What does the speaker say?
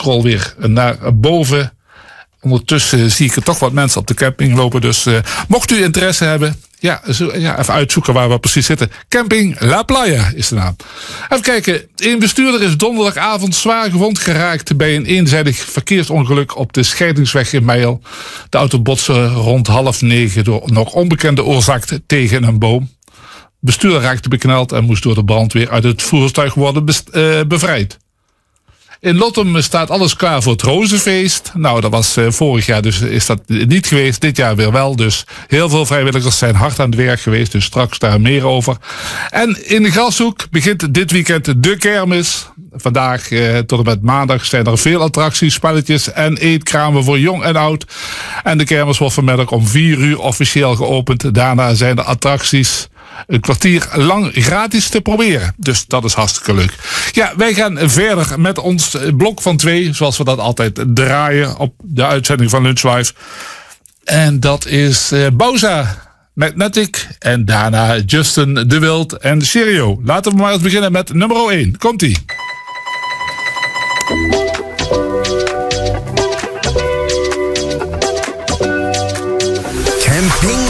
scroll weer naar boven. Ondertussen zie ik er toch wat mensen op de camping lopen. Dus mocht u interesse hebben, even uitzoeken waar we precies zitten. Camping La Playa is de naam. Even kijken. Een bestuurder is donderdagavond zwaar gewond geraakt bij een eenzijdig verkeersongeluk op de scheidingsweg in Meijel. De auto botste rond 8:30 door nog onbekende oorzaak tegen een boom. De bestuurder raakte bekneld en moest door de brandweer uit het voertuig worden bevrijd. In Lottum staat alles klaar voor het Rozenfeest. Nou, dat was vorig jaar, dus is dat niet geweest. Dit jaar weer wel. Dus heel veel vrijwilligers zijn hard aan het werk geweest. Dus straks daar meer over. En in de Grashoek begint dit weekend de kermis. Vandaag tot en met maandag zijn er veel attracties, spelletjes en eetkramen voor jong en oud. En de kermis wordt vanmiddag om 4:00 officieel geopend. Daarna zijn de attracties een kwartier lang gratis te proberen. Dus dat is hartstikke leuk. Ja, wij gaan verder met ons blok van 2, zoals we dat altijd draaien op de uitzending van Lunchlife. En dat is Bauza Magnetic en daarna Justin De Wild en Serio. Laten we maar eens beginnen met nummer 1. Komt-ie.